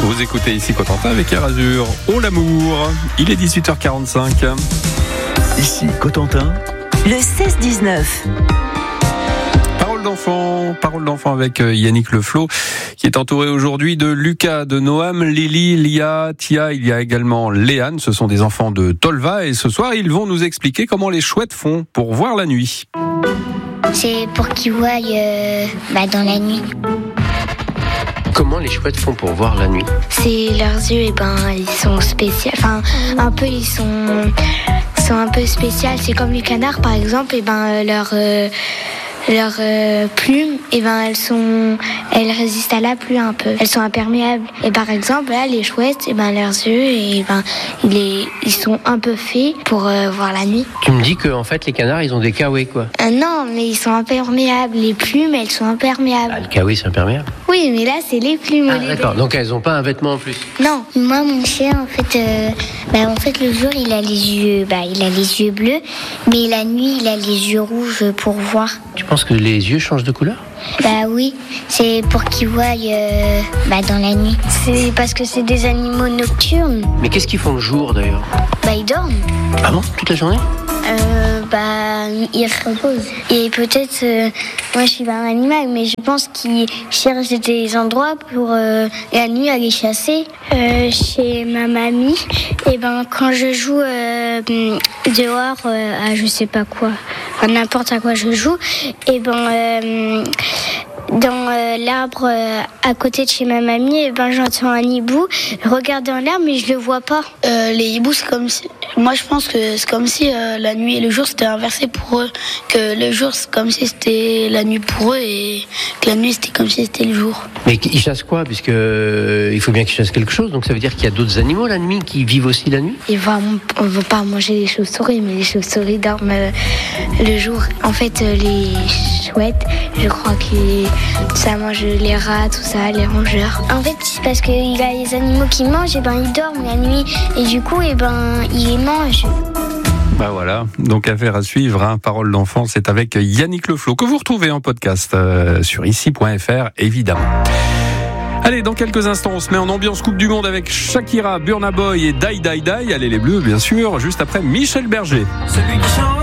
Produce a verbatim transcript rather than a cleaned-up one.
Vous écoutez ici Cotentin avec Air Azur. Oh l'amour, il est dix-huit heures quarante-cinq. Ici Cotentin, le seize dix-neuf. Parole d'enfant, parole d'enfant avec Yannick Le Flot, qui est entouré aujourd'hui de Lucas, de Noam, Lily, Lia, Tia. Il y a également Léane. Ce sont des enfants de Tolva. Et ce soir, ils vont nous expliquer comment les chouettes font pour voir la nuit. C'est pour qu'ils voient euh, bah, dans la nuit. Comment les chouettes font pour voir la nuit? C'est leurs yeux, et ben ils sont spéciaux. Enfin, un peu ils sont, sont un peu spéciaux. C'est comme les canards par exemple. Et ben leurs euh, leurs euh, plumes, et ben elles sont, elles résistent à la pluie un peu. Elles sont imperméables. Et par exemple là, les chouettes, et ben leurs yeux, et ben ils, est, ils sont un peu faits pour euh, voir la nuit. Tu me dis que en fait les canards ils ont des kawaii quoi? Euh, non, mais ils sont imperméables. Les plumes, elles sont imperméables. Ah, le kawaii c'est imperméable? Oui, mais là c'est les plumes. Ah d'accord, donc elles ont pas un vêtement en plus? Non, moi mon chien en fait, euh, bah, en fait le jour il a les yeux, bah, il a les yeux bleus, mais la nuit il a les yeux rouges pour voir. Tu penses que les yeux changent de couleur? Bah oui, c'est pour qu'ils voient euh, bah, dans la nuit. C'est parce que c'est des animaux nocturnes. Mais qu'est-ce qu'ils font le jour d'ailleurs? Bah ils dorment. Ah bon? Toute la journée? Euh, bah, ils se reposent. Et peut-être, euh, moi je suis pas un animal, mais je pense qu'ils cherchent des endroits pour euh, la nuit aller chasser. Euh, chez ma mamie, et ben quand je joue euh, dehors euh, à je sais pas quoi, enfin, n'importe à quoi je joue, et ben euh, dans euh, l'arbre euh, à côté de chez ma mamie, et ben j'entends un hibou. Je regarde dans l'arbre, mais je le vois pas. Euh, les hiboux, c'est comme si... Moi, je pense que c'est comme si euh, la nuit et le jour, c'était inversé pour eux. Que le jour, c'est comme si c'était la nuit pour eux, et que la nuit, c'était comme si c'était le jour. Mais ils chassent quoi? Puisque euh, il faut bien qu'ils chassent quelque chose. Donc ça veut dire qu'il y a d'autres animaux la nuit qui vivent aussi la nuit? Et on ne veut pas manger les chauves-souris, mais les chauves-souris dorment euh, le jour. En fait, euh, les chouettes, je crois que ça mange les rats, tout ça, les rongeurs. En fait, c'est parce qu'il y a les animaux qui mangent, et ben ils dorment la nuit, et du coup, et ben ils les mangent. Bah voilà, donc affaire à suivre, hein. Parole d'enfant, c'est avec Yannick Le Flot, que vous retrouvez en podcast euh, sur ici point f r, évidemment. Allez, dans quelques instants, on se met en ambiance Coupe du Monde avec Shakira, Burna Boy et Die Die Die. Allez les Bleus, bien sûr, juste après Michel Berger. Celui qui chante